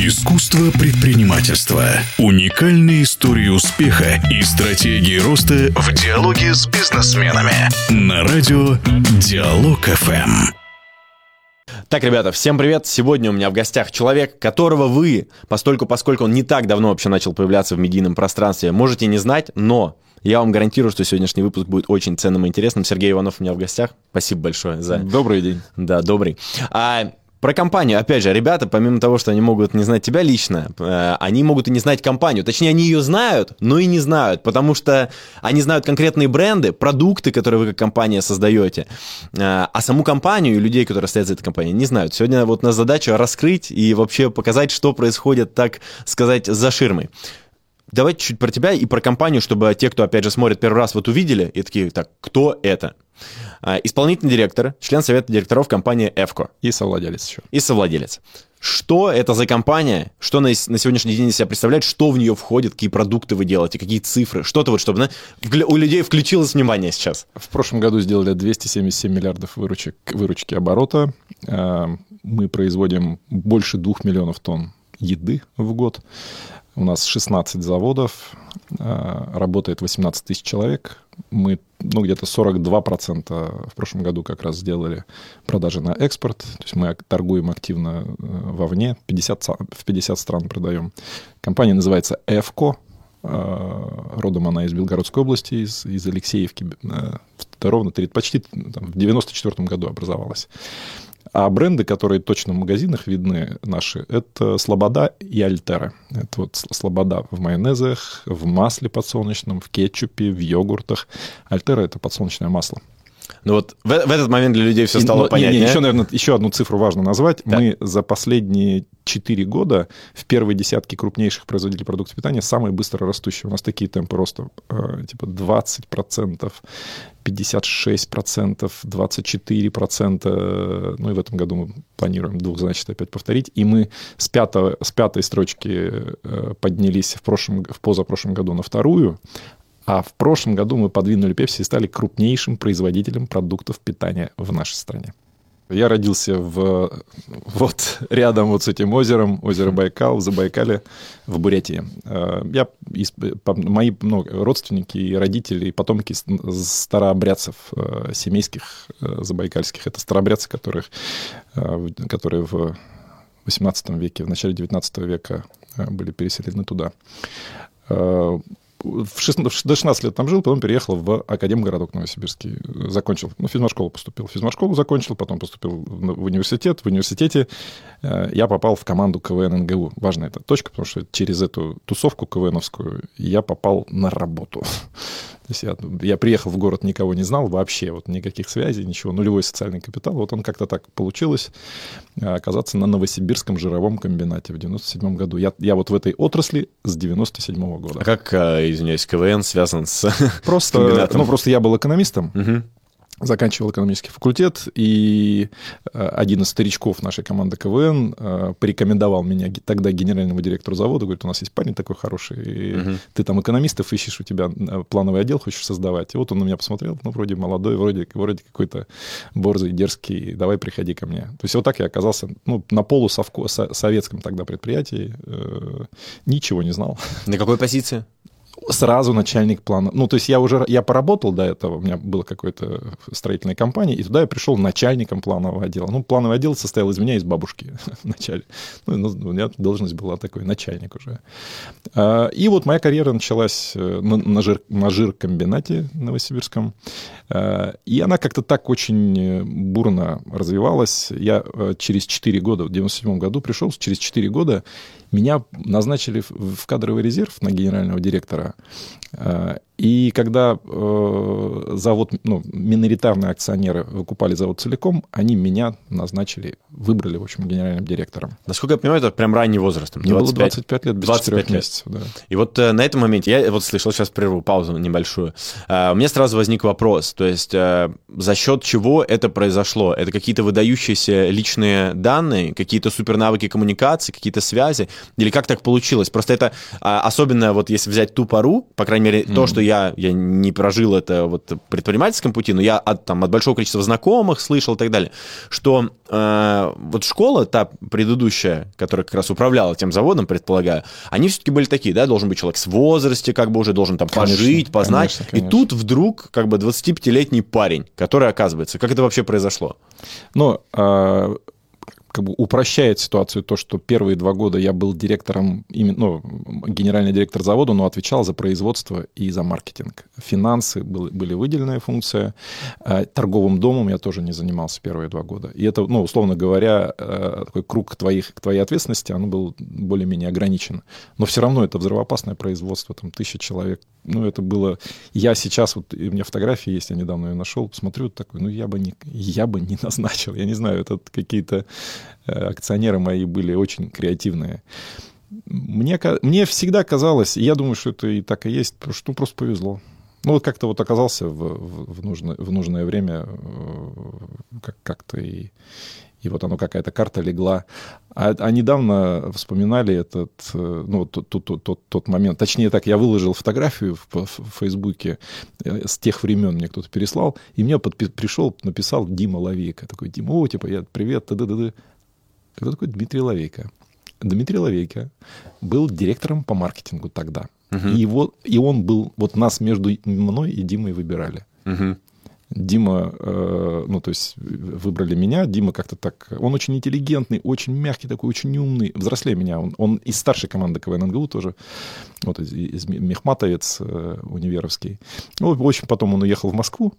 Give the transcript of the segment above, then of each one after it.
Искусство предпринимательства. Уникальные истории успеха и стратегии роста в диалоге с бизнесменами. На радио Диалог ФМ. Так, ребята, всем привет! Сегодня у меня в гостях человек, которого вы, поскольку он не так давно вообще начал появляться в медийном пространстве, можете не знать, но я вам гарантирую, что сегодняшний выпуск будет очень ценным и интересным. Сергей Иванов у меня в гостях. Спасибо большое за... Добрый день. Да, добрый. Про компанию, опять же, ребята, помимо того, что они могут не знать тебя лично, они могут и не знать компанию. Точнее, они ее знают, но и не знают, потому что они знают конкретные бренды, продукты, которые вы как компания создаете, а саму компанию и людей, которые стоят за этой компанией, не знают. Сегодня вот у нас задача раскрыть и вообще показать, что происходит, так сказать, за ширмой. Давайте чуть про тебя и про компанию, чтобы те, кто, опять же, смотрит первый раз, вот увидели, и такие, так, кто это? Исполнительный директор, член совета директоров компании EFCO. И совладелец еще. И совладелец. Что это за компания? Что на сегодняшний день из себя представляет? Что в нее входит? Какие продукты вы делаете? Какие цифры? Что-то вот, чтобы у людей включилось внимание сейчас. В прошлом году сделали 277 миллиардов выручки оборота. Мы производим больше 2 миллионов тонн еды в год. У нас 16 заводов, работает 18 тысяч человек. Мы где-то 42% в прошлом году как раз сделали продажи на экспорт. То есть мы торгуем активно вовне, в 50 стран продаем. Компания называется EFCO. Родом она из Белгородской области, из Алексеевки. Ровно почти в 94 году образовалась. А бренды, которые точно в магазинах видны наши, это Слобода и Альтера. Это вот Слобода в майонезах, в масле подсолнечном, в кетчупе, в йогуртах. Альтера – это подсолнечное масло. Ну вот в этот момент для людей все стало понятнее. Еще, наверное, еще одну цифру важно назвать. Да. Мы за последние 4 года в первой десятке крупнейших производителей продуктов питания самые быстро растущие. У нас такие темпы роста, типа 20%, 56%, 24%. Ну и в этом году мы планируем двухзначно опять повторить. И мы с пятой строчки поднялись в позапрошлом году на вторую. А в прошлом году мы подвинули Пепси и стали крупнейшим производителем продуктов питания в нашей стране. Я родился рядом с этим озером, озеро Байкал, в Забайкале, в Бурятии. Мои родственники и родители, и потомки старообрядцев семейских забайкальских. Это старообрядцы, которые в XVIII веке, в начале XIX века были переселены туда. До 16 лет там жил, потом переехал в Академгородок Новосибирский. Закончил, физмат-школу поступил. Физмат-школу закончил, потом поступил в университет. В университете я попал в команду КВН НГУ. Важная эта точка, потому что через эту тусовку КВНовскую я попал на работу. То есть я приехал в город, никого не знал вообще, никаких связей, ничего, нулевой социальный капитал. Вот он как-то так получилось оказаться на Новосибирском жировом комбинате в 97 году. Я вот в этой отрасли с 97 года. А как, извиняюсь, КВН связан с комбинатом? Просто я был экономистом. Угу. Заканчивал экономический факультет, и один из старичков нашей команды КВН порекомендовал меня тогда генеральному директору завода, говорит, у нас есть парень такой хороший, ты там экономистов ищешь, у тебя плановый отдел хочешь создавать. И вот он на меня посмотрел, вроде молодой, вроде какой-то борзый, дерзкий, давай приходи ко мне. То есть вот так я оказался на полусоветском тогда предприятии, ничего не знал. На какой позиции? Сразу начальник плана. То есть я поработал до этого, у меня была какая-то строительная компания, и туда я пришел начальником планового отдела. Плановый отдел состоял из меня и из бабушки вначале. У меня должность была такой, начальник уже. И вот моя карьера началась на жиркомбинате новосибирском. И она как-то так очень бурно развивалась. Я через 4 года, в 97 году пришел, через 4 года меня назначили в кадровый резерв на генерального директора. И когда завод, миноритарные акционеры выкупали завод целиком, они меня выбрали, в общем, генеральным директором. Насколько я понимаю, это прям ранний возраст. Мне было 25 лет, без 4 месяцев. Да. И вот на этом моменте, я слышал, сейчас прерву паузу небольшую, у меня сразу возник вопрос, то есть за счет чего это произошло? Это какие-то выдающиеся личные данные, какие-то супернавыки коммуникации, какие-то связи? Или как так получилось? Просто это особенно, если взять ту пору, по крайней мере, то, что я не прожил это вот в предпринимательском пути, но я от большого количества знакомых слышал и так далее, что вот школа, та предыдущая, которая как раз управляла тем заводом, предполагаю, они все-таки были такие, да, должен быть человек с возрасте, как бы уже должен там пожить, познать. Конечно. И тут вдруг как бы 25-летний парень, который оказывается, как это вообще произошло? Ну, как бы упрощает ситуацию то, что первые 2 года я был директором, генеральный директор завода, но отвечал за производство и за маркетинг. Финансы были выделенная функция. Торговым домом я тоже не занимался первые 2 года. И это, условно говоря, такой круг твоей ответственности, он был более-менее ограничен. Но все равно это взрывоопасное производство, там 1000 человек. Это было... Я сейчас, вот у меня фотографии есть, я недавно ее нашел, смотрю, такой, я бы не назначил. Я не знаю, это какие-то... Акционеры мои были очень креативные. Мне всегда казалось, я думаю, что это и так и есть, что просто повезло. Вот как-то вот оказался в нужное время, как-то и вот оно, какая-то карта легла. А недавно вспоминали тот момент. Точнее так, я выложил фотографию в Фейсбуке с тех времен, мне кто-то переслал, и мне пришел, написал Дима Ловейко. Такой, Дима, привет, ты-да-да-да. Кто такой Дмитрий Ловейко? Дмитрий Ловейко был директором по маркетингу тогда. Uh-huh. И он был... Вот нас между мной и Димой выбирали. Uh-huh. Дима... то есть выбрали меня. Дима как-то так... Он очень интеллигентный, очень мягкий такой, очень умный. Взрослее меня. Он из старшей команды КВН НГУ тоже. Вот из мехматовец универовский. В общем, потом он уехал в Москву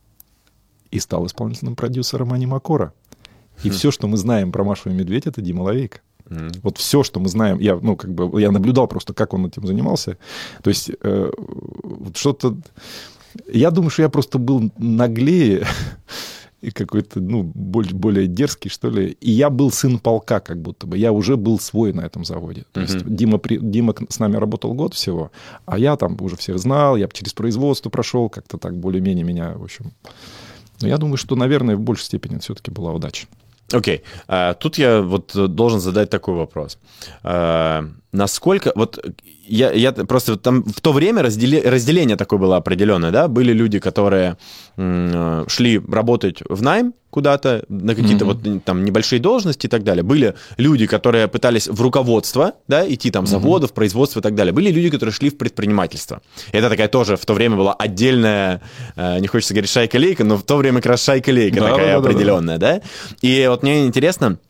и стал исполнительным продюсером «Анимакора». И все, что мы знаем про Машу и Медведь, это Дима Ловейко. Вот все, что мы знаем, я наблюдал просто, как он этим занимался. То есть что-то... Я думаю, что я просто был наглее и какой-то, более дерзкий, что ли. И я был сын полка, как будто бы. Я уже был свой на этом заводе. То есть Дима с нами работал год всего, а я там уже всех знал, я через производство прошел, как-то так более-менее меня, в общем... Но я думаю, что, наверное, в большей степени это все-таки была удача. Окей. Тут я вот должен задать такой вопрос. Насколько... Вот я просто... Там в то время разделение такое было определенное, да? Были люди, которые шли работать в найм куда-то, на какие-то вот там небольшие должности и так далее. Были люди, которые пытались в руководство, да, идти там заводов, производство и так далее. Были люди, которые шли в предпринимательство. Это такая тоже в то время была отдельная, не хочется говорить шайка-лейка, но в то время как раз шайка-лейка такая определенная, да? И вот мне интересно,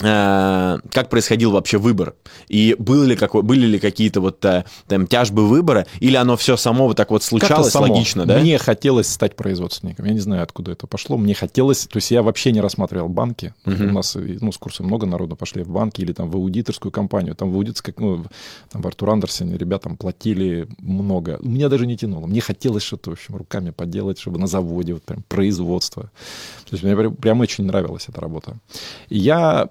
как происходил вообще выбор? И были ли какие-то вот там тяжбы выбора? Или оно все само вот так вот случалось логично, да? Мне хотелось стать производственником. Я не знаю, откуда это пошло. Мне хотелось... То есть я вообще не рассматривал банки. У нас с курса много народу пошли в банки или там в аудиторскую компанию. Там в аудиторской... там в Артур Андерсене ребятам платили много. Меня даже не тянуло. Мне хотелось что-то, в общем, руками поделать, чтобы на заводе, вот прям производство. То есть мне прям очень нравилась эта работа. Я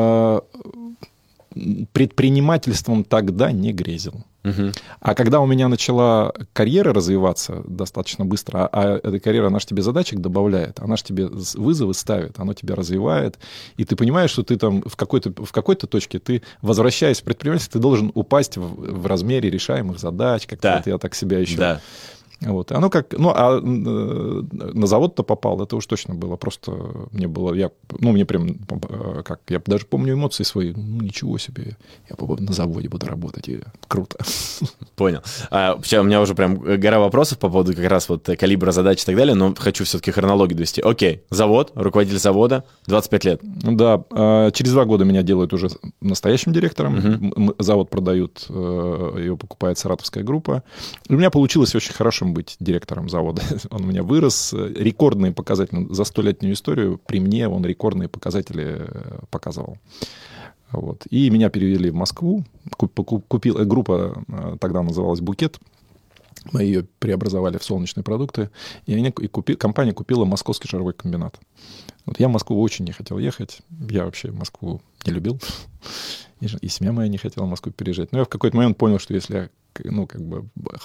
предпринимательством тогда не грезил. А когда у меня начала карьера развиваться достаточно быстро, а эта карьера, она же тебе задачек добавляет, она же тебе вызовы ставит, она тебя развивает, и ты понимаешь, что ты там в какой-то точке, ты, возвращаясь в предпринимательство, ты должен упасть в размере решаемых задач, как-то да. Вот я так себя еще... Да. Вот. Оно как... а на завод-то попал, это уж точно было. Просто мне было... мне прям... Я даже помню эмоции свои. Ничего себе. Я на заводе буду работать. И круто. Понял. Все, у меня уже прям гора вопросов по поводу как раз вот калибра задач и так далее, но хочу все-таки хронологию довести. Окей. Завод, руководитель завода, 25 лет. Да. Через 2 года меня делают уже настоящим директором. Завод продают, его покупает Саратовская группа. И у меня получилось очень хорошо быть директором завода. Он у меня вырос. Рекордные показатели. За 100-летнюю историю при мне он рекордные показатели показывал. Вот. И меня перевели в Москву. Купила группа, тогда называлась «Букет». Мы ее преобразовали в солнечные продукты. И компания купила Московский шаровой комбинат. Вот я в Москву очень не хотел ехать. Я вообще Москву не любил. И семья моя не хотела в Москву переезжать. Но я в какой-то момент понял, что если я